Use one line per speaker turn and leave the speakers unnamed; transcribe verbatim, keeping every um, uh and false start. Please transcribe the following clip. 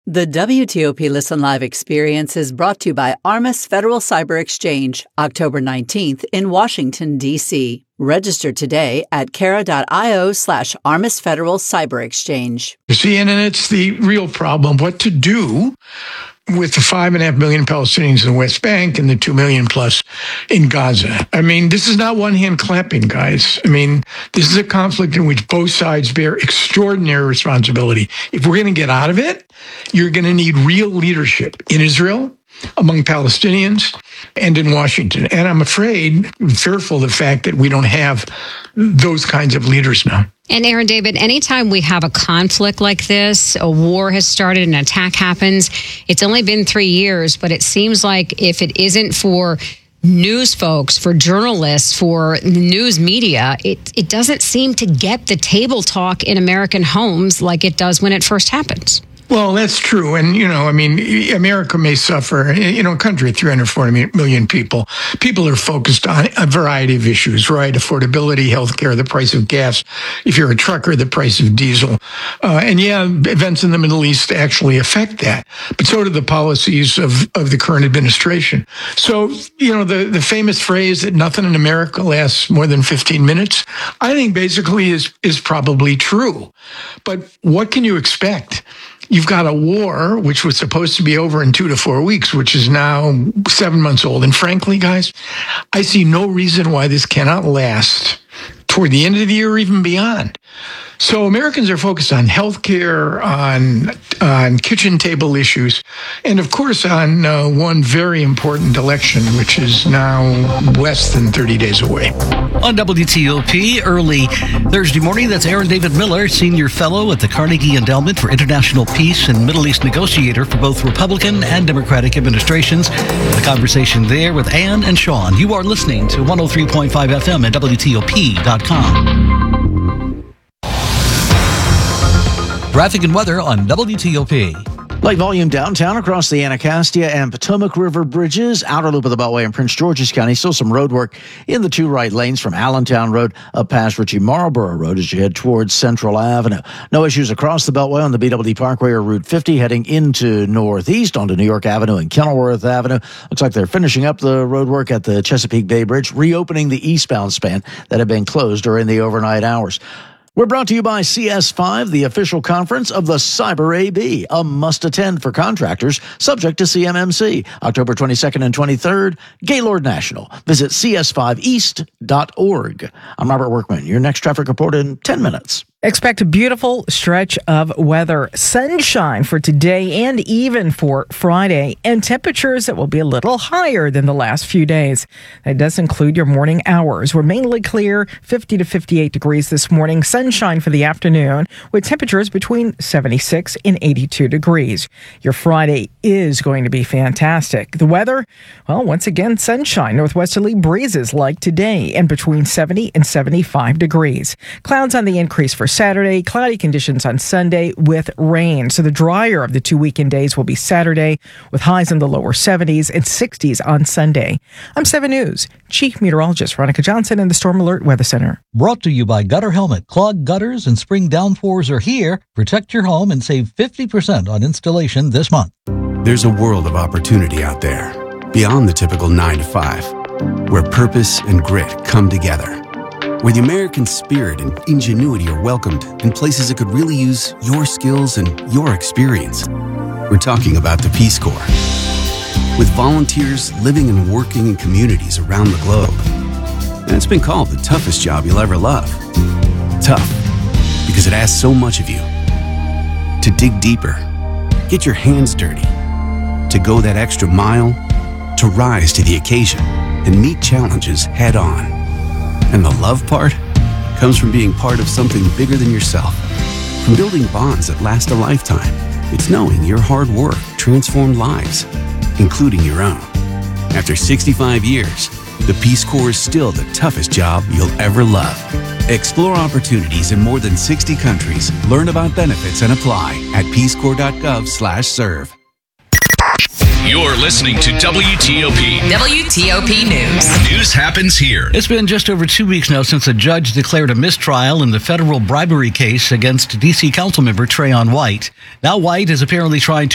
The W T O P Listen Live experience is brought to you by Armis Federal Cyber Exchange, October nineteenth in Washington, D C Register today at cara.io slash Armis Federal Cyber Exchange.
See, and it's the real problem, what to do with the five and a half million Palestinians in the West Bank and the two million plus in Gaza. I mean, this is not one-hand clapping, guys. I mean, this is a conflict in which both sides bear extraordinary responsibility. If we're going to get out of it, you're going to need real leadership in Israel, among Palestinians, and in Washington. And I'm afraid, fearful of the fact that we don't have those kinds of leaders now.
And Aaron David, anytime we have a conflict like this, a war has started, an attack happens, it's only been three years, but it seems like if it isn't for news folks, for journalists, for news media, it, it doesn't seem to get the table talk in American homes like it does when it first happens.
Well, that's true. And, you know, I mean, America may suffer, you know, a country of three hundred forty million people. People are focused on a variety of issues, right? Affordability, healthcare, the price of gas. If you're a trucker, the price of diesel. Uh, and yeah, events in the Middle East actually affect that. But so do the policies of, of the current administration. So, you know, the, the famous phrase that nothing in America lasts more than fifteen minutes, I think basically is, is probably true. But what can you expect? You've got a war, which was supposed to be over in two to four weeks, which is now seven months old. And frankly, guys, I see no reason why this cannot last toward the end of the year or even beyond. So Americans are focused on healthcare, on on kitchen table issues, and of course on uh, one very important election, which is now less than thirty days away.
On W T O P, early Thursday morning, that's Aaron David Miller, Senior Fellow at the Carnegie Endowment for International Peace and Middle East Negotiator for both Republican and Democratic administrations. The conversation there with Ann and Sean. You are listening to one oh three point five F M at W T O P dot com. Traffic and weather on W T O P.
Light volume downtown across the Anacostia and Potomac River bridges, outer loop of the Beltway in Prince George's County. Still some road work in the two right lanes from Allentown Road up past Ritchie Marlborough Road as you head towards Central Avenue. No issues across the Beltway on the B W D Parkway or Route fifty heading into Northeast onto New York Avenue and Kenilworth Avenue. Looks like they're finishing up the road work at the Chesapeake Bay Bridge, reopening the eastbound span that had been closed during the overnight hours. We're brought to you by C S five, the official conference of the Cyber A B, a must-attend for contractors, subject to C M M C. October twenty-second and twenty-third, Gaylord National. Visit C S five east dot org. I'm Robert Workman. Your next traffic report in ten minutes.
Expect a beautiful stretch of weather, sunshine for today and even for Friday, and temperatures that will be a little higher than the last few days. That does include your morning hours. We're mainly clear, fifty to fifty-eight degrees this morning, sunshine for the afternoon, with temperatures between seventy-six and eighty-two degrees. Your Friday is going to be fantastic. The weather, well, once again, sunshine, northwesterly breezes like today, and between seventy and seventy-five degrees. Clouds on the increase for Saturday, cloudy conditions on Sunday with rain. So the drier of the two weekend days will be Saturday with highs in the lower seventies and sixties on Sunday. I'm seven News Chief Meteorologist Veronica Johnson in the Storm Alert Weather Center.
Brought to you by Gutter Helmet. Clogged gutters and spring downpours are here. Protect your home and save fifty percent on installation this month.
There's a world of opportunity out there, beyond the typical nine to five, where purpose and grit come together. Where the American spirit and ingenuity are welcomed in places that could really use your skills and your experience. We're talking about the Peace Corps. With volunteers living and working in communities around the globe. And it's been called the toughest job you'll ever love. Tough, because it asks so much of you. To dig deeper, get your hands dirty, to go that extra mile, to rise to the occasion and meet challenges head on. And the love part comes from being part of something bigger than yourself. From building bonds that last a lifetime. It's knowing your hard work transformed lives, including your own. After sixty-five years, the Peace Corps is still the toughest job you'll ever love. Explore opportunities in more than sixty countries. Learn about benefits and apply at peacecorps.gov slash serve.
You're listening to W T O P.
W T O P News.
News happens here.
It's been just over two weeks now since a judge declared a mistrial in the federal bribery case against D C Councilmember Trayon White. Now White is apparently trying to